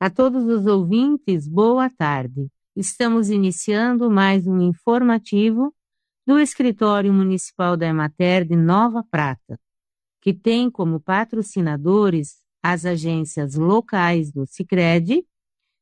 A todos os ouvintes, boa tarde. Estamos iniciando mais um informativo do Escritório Municipal da Emater de Nova Prata, que tem como patrocinadores as agências locais do Sicredi